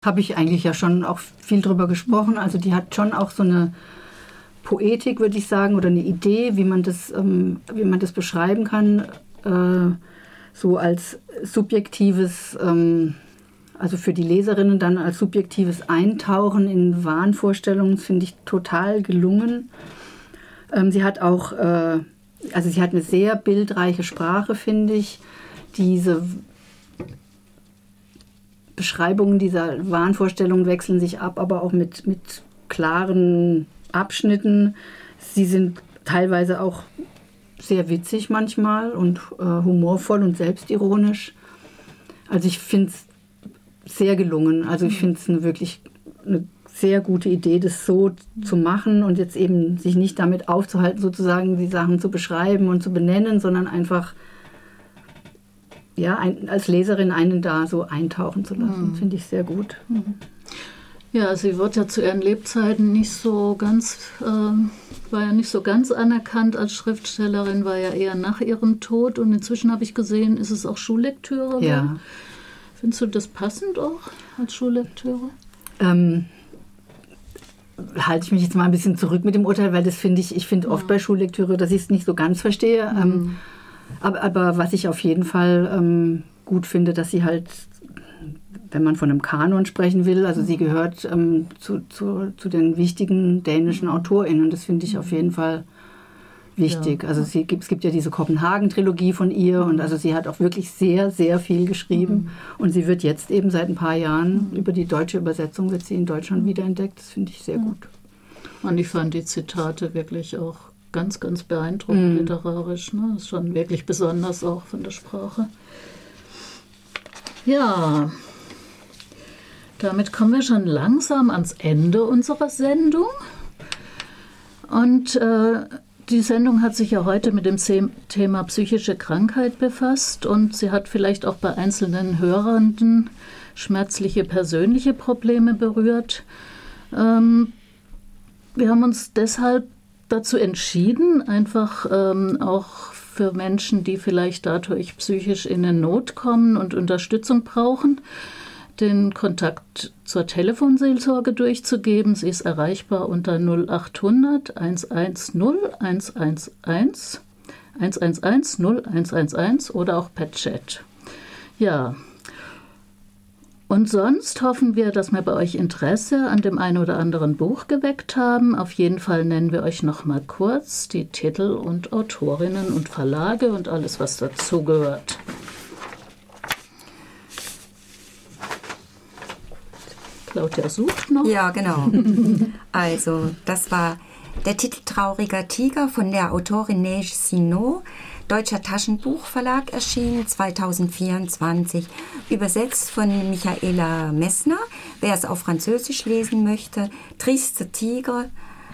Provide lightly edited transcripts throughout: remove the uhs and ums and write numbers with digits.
Habe ich eigentlich ja schon auch viel drüber gesprochen. Also die hat schon auch so eine Poetik, würde ich sagen, oder eine Idee, wie man das beschreiben kann, so als subjektives, also für die Leserinnen dann als subjektives Eintauchen in Wahnvorstellungen, finde ich total gelungen. Sie hat auch, sie hat eine sehr bildreiche Sprache, finde ich. Diese Beschreibungen dieser Wahnvorstellungen wechseln sich ab, aber auch mit klaren Abschnitten. Sie sind teilweise auch sehr witzig manchmal und humorvoll und selbstironisch. Also ich finde es sehr gelungen. Also ich finde es eine sehr gute Idee, das so zu machen und jetzt eben sich nicht damit aufzuhalten, sozusagen die Sachen zu beschreiben und zu benennen, sondern einfach als Leserin einen da so eintauchen zu lassen. Finde ich sehr gut. Ja, sie wird ja zu ihren Lebzeiten war ja nicht so ganz anerkannt als Schriftstellerin, war ja eher nach ihrem Tod. Und inzwischen habe ich gesehen, ist es auch Schullektüre. Ja. Findest du das passend auch als Schullektüre? Halte ich mich jetzt mal ein bisschen zurück mit dem Urteil, weil ich finde oft bei Schullektüre, dass ich es nicht so ganz verstehe. Aber was ich auf jeden Fall gut finde, dass sie halt, wenn man von einem Kanon sprechen will, also sie gehört zu den wichtigen dänischen AutorInnen. Das finde ich auf jeden Fall wichtig. Ja. Also es gibt ja diese Kopenhagen-Trilogie von ihr und also sie hat auch wirklich sehr, sehr viel geschrieben. Und sie wird jetzt eben seit ein paar Jahren über die deutsche Übersetzung wird sie in Deutschland wiederentdeckt. Das finde ich sehr gut. Und ich fand die Zitate wirklich auch ganz, ganz beeindruckend literarisch. Ne? Das ist schon wirklich besonders auch von der Sprache. Ja, damit kommen wir schon langsam ans Ende unserer Sendung. Und die Sendung hat sich ja heute mit dem Thema psychische Krankheit befasst und sie hat vielleicht auch bei einzelnen Hörenden schmerzliche persönliche Probleme berührt. Wir haben uns deshalb dazu entschieden, einfach auch für Menschen, die vielleicht dadurch psychisch in eine Not kommen und Unterstützung brauchen, den Kontakt zur Telefonseelsorge durchzugeben. Sie ist erreichbar unter 0800 110 111 111 0111 oder auch per Chat. Ja. Und sonst hoffen wir, dass wir bei euch Interesse an dem einen oder anderen Buch geweckt haben. Auf jeden Fall nennen wir euch noch mal kurz die Titel und Autorinnen und Verlage und alles, was dazugehört. Claudia sucht noch. Ja, genau. Also, das war der Titel Trauriger Tiger von der Autorin Neige Sinnot, Deutscher Taschenbuchverlag, erschienen 2024, übersetzt von Michaela Messner. Wer es auf Französisch lesen möchte, Triste Tigre,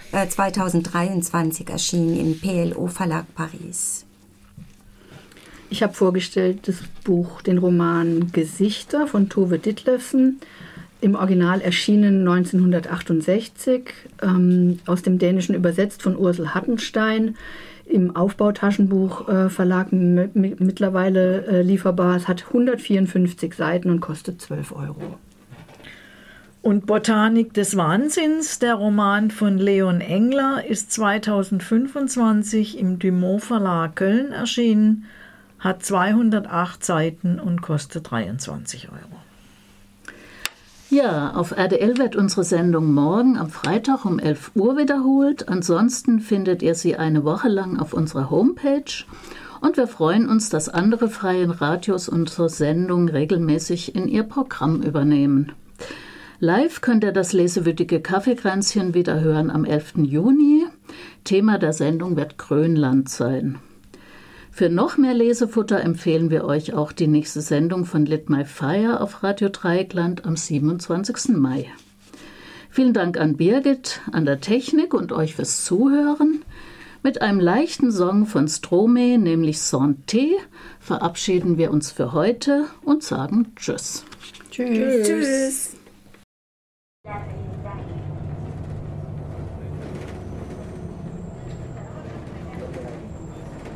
2023 erschienen im PLO Verlag Paris. Ich habe vorgestellt das Buch, den Roman Gesichter von Tove Ditlevsen, im Original erschienen 1968, aus dem Dänischen übersetzt von Ursel Hattenstein, im Aufbautaschenbuch-Verlag mittlerweile lieferbar. Es hat 154 Seiten und kostet 12 €. Und Botanik des Wahnsinns, der Roman von Leon Engler, ist 2025 im Dumont Verlag Köln erschienen, hat 208 Seiten und kostet 23 €. Ja, auf RDL wird unsere Sendung morgen am Freitag um 11 Uhr wiederholt. Ansonsten findet ihr sie eine Woche lang auf unserer Homepage. Und wir freuen uns, dass andere freie Radios unsere Sendung regelmäßig in ihr Programm übernehmen. Live könnt ihr das lesewütige Kaffeekränzchen wieder hören am 11. Juni. Thema der Sendung wird Grönland sein. Für noch mehr Lesefutter empfehlen wir euch auch die nächste Sendung von Lit My Fire auf Radio Dreieckland am 27. Mai. Vielen Dank an Birgit, an der Technik und euch fürs Zuhören. Mit einem leichten Song von Stromae, nämlich Santé, verabschieden wir uns für heute und sagen Tschüss. Tschüss. Tschüss.